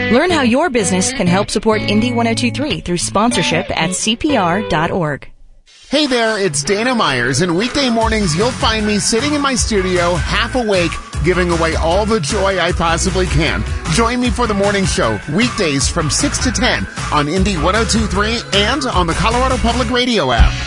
Learn how your business can help support Indy 102.3 through sponsorship at CPR.org. Hey there, it's Dana Myers, and weekday mornings you'll find me sitting in my studio, half awake, giving away all the joy I possibly can. Join me for the morning show, weekdays from 6 to 10 on Indy 102.3 and on the Colorado Public Radio app.